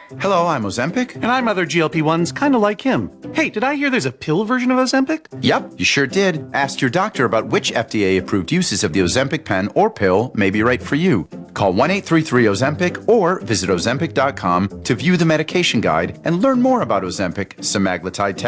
Hello, I'm Ozempic. And I'm other GLP-1s kind of like him. Hey, did I hear there's a pill version of Ozempic? Yep, you sure did. Ask your doctor about which FDA-approved uses of the Ozempic pen or pill may be right for you. Call 1-833-OZEMPIC or visit Ozempic.com to view the medication guide and learn more about Ozempic, semaglutide